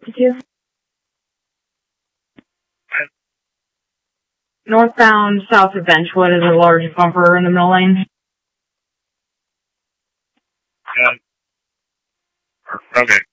62. Northbound south of Benchwood is a large bumper in the middle lane. Okay.